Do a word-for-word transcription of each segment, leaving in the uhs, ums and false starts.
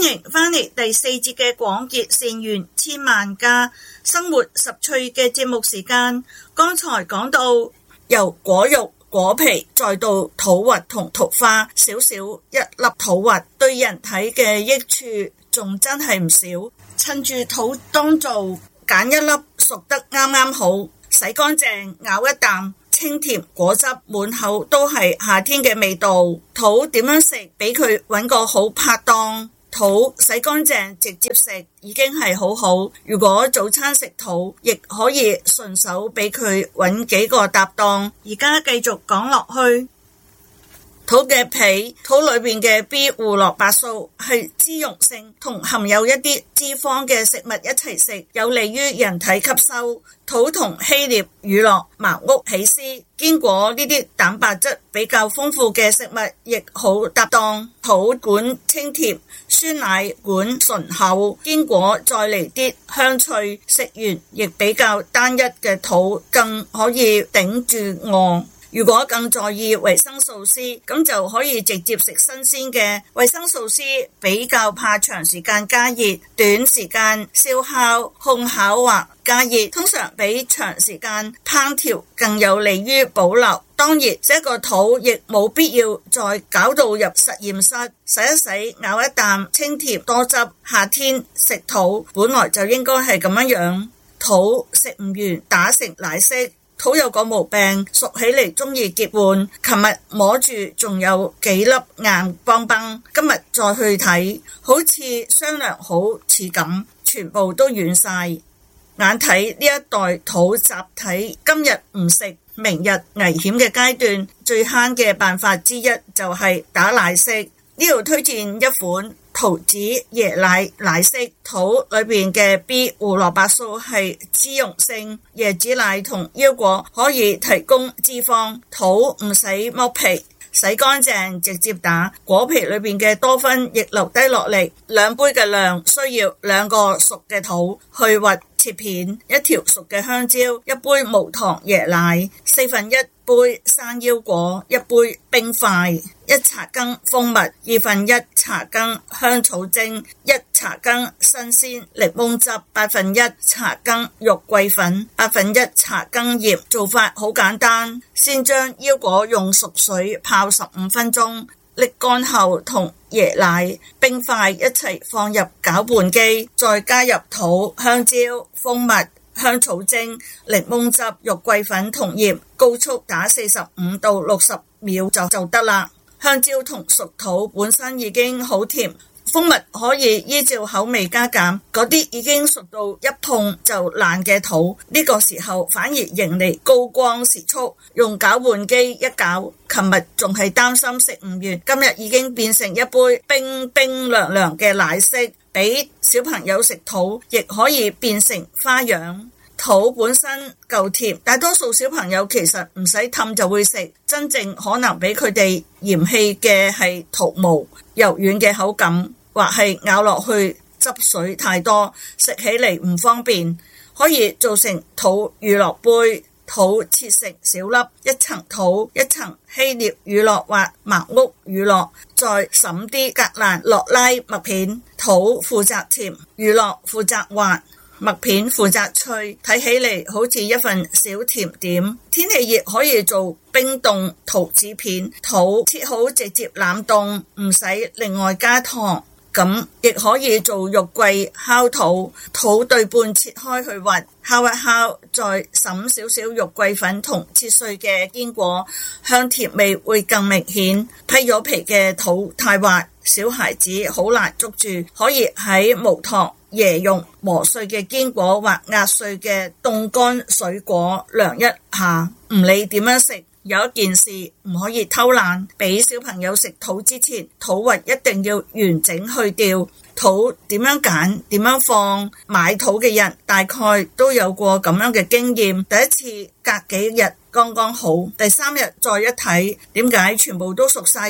迎返嚟第四節嘅廣結善緣千萬家生活十趣嘅節目時間。剛才講到由果肉、果皮再到土核同土花，少少一粒土核對人體嘅益處仲真係唔少。趁住土當造，揀一粒熟得啱啱好，洗乾淨咬一啖，清甜果汁滿口都係夏天嘅味道。土點樣食，俾佢揾個好拍檔。土洗乾淨直接食已經係好好，如果早餐食土，亦可以順手俾佢揾幾個搭檔。而家繼續講落去，土嘅皮，土裏面嘅 B 胡蘿蔔素係脂溶性，同含有一啲脂肪嘅食物一齊食，有利於人體吸收。土同希臘、乳酪、茅屋、起司、堅果呢啲蛋白質比較豐富嘅食物亦好搭檔。土管清甜，酸奶管醇厚，堅果再嚟啲香脆，食完亦比較單一嘅土更可以頂住餓。如果更在意維生素 C， 咁就可以直接食新鮮嘅。維生素 C 比較怕長時間加熱，短時間燒烤、烘烤或加熱，通常比長時間烹調更有利於保留。當然，這個土亦冇必要再搞到入實驗室，洗一洗，咬一啖，清甜多汁。夏天食土本來就應該係咁樣樣。土食唔完，打成奶昔。土有個毛病，熟起嚟中意結伴。琴日摸住仲有幾粒硬邦邦，今日再去睇，好似商量好似咁，全部都軟晒。眼睇呢一袋土集體，今日唔食，明日危險嘅階段，最慳嘅辦法之一就係打奶昔。呢度推薦一款桃子椰奶奶昔，土裏面嘅 B 胡蘿蔔素係脂溶性，椰子奶同腰果可以提供脂肪。土唔使剝皮，洗乾淨直接打，果皮裏面嘅多酚亦留低落嚟。兩杯嘅量需要兩個熟嘅土，去核切片，一條熟嘅香蕉，一杯無糖椰奶，四分一杯生腰果，一杯冰塊，一茶羹蜂蜜，二分一茶羹香草精，一茶羹新鮮檸檬汁，八分一茶羹肉桂粉，八分一茶羹鹽。做法好簡單，先將腰果用熟水泡十五分鐘，瀝乾後同椰奶、冰塊一齊放入攪拌機，再加入土、香蕉、蜂蜜、香草精、檸檬汁、肉桂粉同鹽，高速打四十五到六十秒就就得啦。香蕉同熟土本身已經好甜，蜂蜜可以依照口味加減。嗰啲已經熟到一碰就爛嘅土，呢個時候反而迎嚟高光時速，用攪拌機一攪，琴日仲係擔心食唔完，今日已經變成一杯冰冰涼涼嘅奶昔。俾小朋友食土亦可以變成花樣。土本身夠甜，大多數小朋友其實唔使氹就會食，真正可能俾佢哋嫌棄嘅係土毛、柔軟嘅口感，或係咬落去汁水太多，食起嚟唔方便。可以做成土乳酪杯，土切成小粒，一層土，一層希臘乳酪或茅屋乳酪，再撒啲格蘭諾拉麥片。土負責甜，乳酪負責滑，麥片負責脆，睇起嚟好似一份小甜點。天氣熱可以做冰凍桃子片，土切好直接冷凍，唔使另外加糖。咁亦可以做肉桂烤土，土對半切開去核，烤一烤，再撒少少肉桂粉同切碎嘅堅果，香甜味會更明顯。批咗皮嘅土太滑，小孩子好難捉住，可以喺無糖椰蓉磨碎嘅堅果或壓碎嘅凍乾水果量一下。唔理點樣食，有一件事唔可以偷懶，俾小朋友食土之前，土核一定要完整去掉。土點樣揀，點樣放，買土嘅人大概都有過咁樣嘅經驗。第一次隔幾日剛剛好，第三日再一睇，點解全部都熟晒嘅？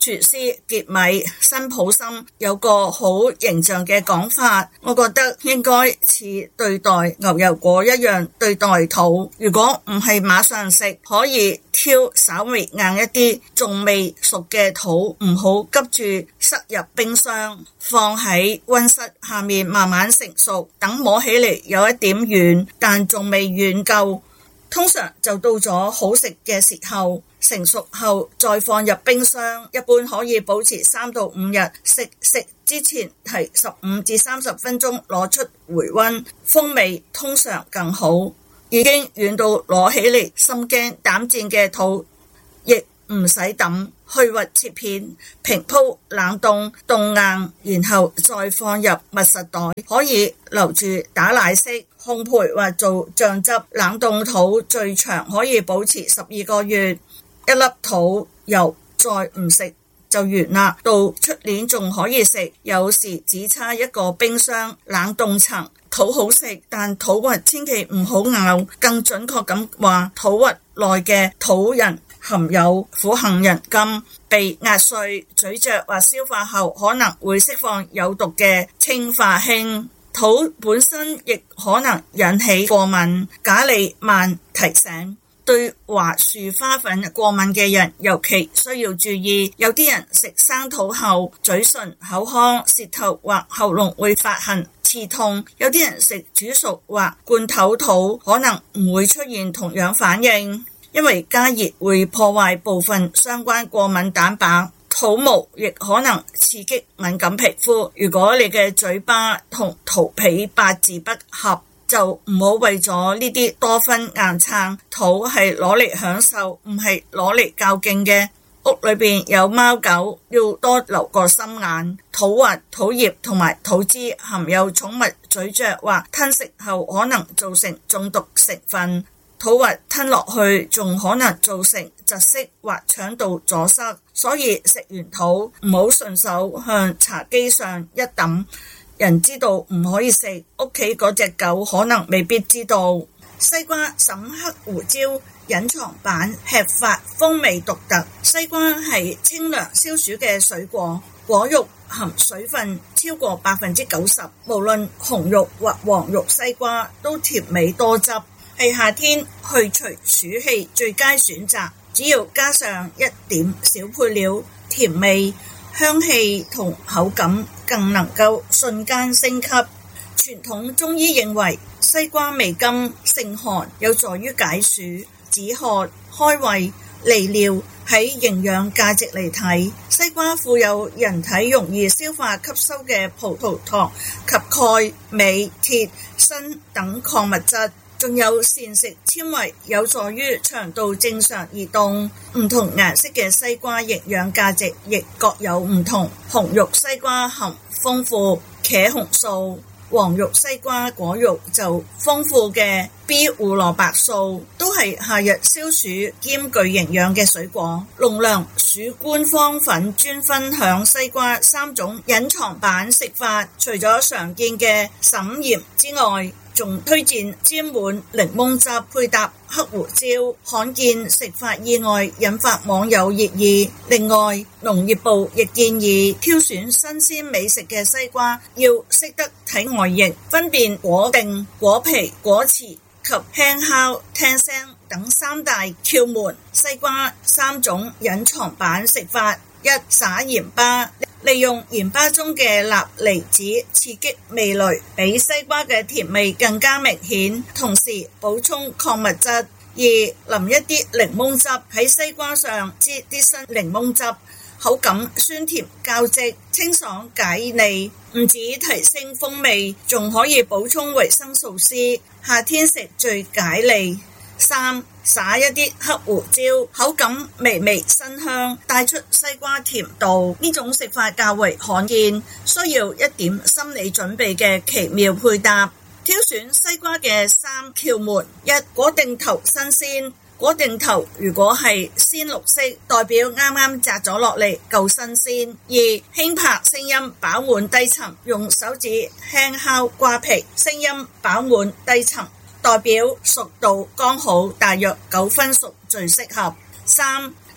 廚師傑米辛普森有個好形象嘅講法，我覺得應該似對待牛油果一樣對待肚。如果唔係馬上食，可以挑稍微硬一啲仲未熟嘅肚，唔好急住塞入冰箱，放喺溫室下面慢慢成熟，等摸起嚟有一點軟，但仲未軟夠，通常就到咗好食嘅時候。成熟後再放入冰箱，一般可以保持三到五日。食食之前提十五至三十分鐘攞出回溫，風味通常更好。已經軟到攞起嚟心驚膽戰嘅肚，亦唔使抌，去核切片，平鋪冷凍凍硬，然後再放入密實袋，可以留住打奶式烘焙或做醬汁。冷凍肚最長可以保持十二個月。一粒肚油再唔食就完啦，到出年仲可以食，有時只差一個冰箱冷凍層。肚好食，但肚核千祈唔好咬，更準確咁話，肚核內嘅肚仁含有苦杏仁苷，被壓碎咀嚼或消化後可能會釋放有毒嘅氰化氫。肚本身亦可能引起過敏。賈利曼提醒，對華樹花粉過敏嘅人尤其需要注意，有啲人食生肚後嘴唇、口腔、舌頭或喉嚨會發痕刺痛，有啲人食煮熟或罐頭肚可能唔會出現同樣反應，因為加熱會破壞部分相關過敏蛋白。肚毛亦可能刺激敏感皮膚，如果你嘅嘴巴同肚皮八字不合，就唔好為咗呢啲多分硬撐。肚係攞嚟享受，唔係攞嚟較勁嘅。屋裏邊有貓狗，要多留個心眼。肚核、肚葉同埋肚脂含有寵物咀嚼或吞食後可能造成中毒成分，肚核吞落去仲可能造成窒息或腸道阻塞，所以食完肚唔好順手向茶几上一抌。人知道唔可以食，屋企嗰隻狗可能未必知道。西瓜沈黑胡椒隱藏版吃法風味獨特。西瓜係清涼消暑嘅水果，果肉含水分超過百分之九十，無論紅肉或黃肉西瓜都甜美多汁，係夏天去除暑氣最佳選擇。只要加上一點小配料，甜味、香氣同口感更能夠瞬間升級。傳統中醫認為西瓜味甘性寒，有助於解暑、止渴、開胃、利尿。喺營養價值嚟睇，西瓜富有人體容易消化吸收嘅葡萄糖及鈣、鎂、鐵、鋅等礦物質，仲有膳食纖維，有助於腸道正常移動。唔同顏色嘅西瓜營養價值亦各有唔同。紅肉西瓜含豐富茄紅素，黃肉西瓜果肉就豐富嘅 B 胡蘿蔔素，都係夏日消暑兼具營養嘅水果。農糧署官方粉專分享西瓜三種隱藏版食法，除咗常見嘅沈鹽之外，仲推薦沾滿檸檬汁配搭黑胡椒，罕見食法意外引發網友熱議。另外，農業部亦建議挑選新鮮美食嘅西瓜，要識得睇外形，分辨果定、果皮、果瓷及輕烤、聽聲等三大竅門。西瓜三種隱藏版食法：一、撒鹽巴，利用鹽巴中嘅鈉離子刺激味蕾，比西瓜嘅甜味更加明顯，同時補充礦物質。二、淋一啲檸檬汁，喺西瓜上擠啲新檸檬汁，口感酸甜交織，清爽解膩，唔止提升風味，仲可以補充維生素 C， 夏天食最解膩。三、撒一啲黑胡椒，口感微微辛香，帶出西瓜甜度。呢種食法較為罕見，需要一點心理準備嘅奇妙配搭。挑選西瓜嘅三竅門：一、果定頭新鮮，果定頭如果係鮮綠色，代表啱啱摘咗落嚟，夠新鮮。二、輕拍聲音飽滿低沉，用手指輕敲瓜皮，聲音飽滿低沉，代表熟度剛好，大約九分熟最適合。三、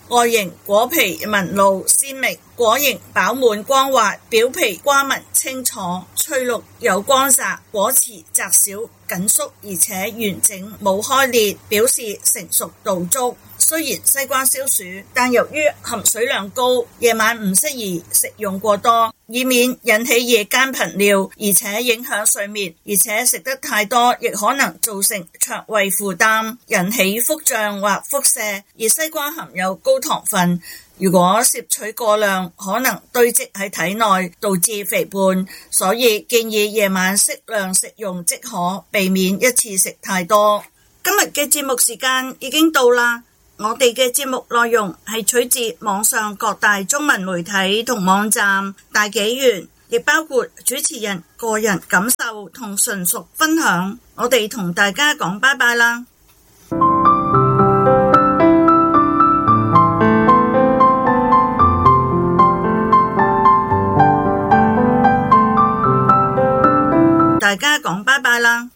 外形果皮紋路鮮明，果形飽滿光滑，表皮瓜紋清楚，翠綠有光澤，果實窄小緊縮而且完整，冇開裂，表示成熟度足。雖然西瓜消暑，但由於含水量高，夜晚唔適宜食用過多，以免引起夜間頻尿，而且影響睡眠，而且食得太多亦可能造成腸胃負擔，引起腹脹或腹瀉。而西瓜含有高糖分，如果攝取過量，可能堆積喺體內，導致肥胖，所以建議夜晚適量食用即可，避免一次食太多。今日嘅節目時間已經到啦。我哋嘅節目內容係取自網上各大中文媒體同網站大紀元，亦包括主持人個人感受同純屬分享。我哋同大家講拜拜啦。大家講拜拜啦。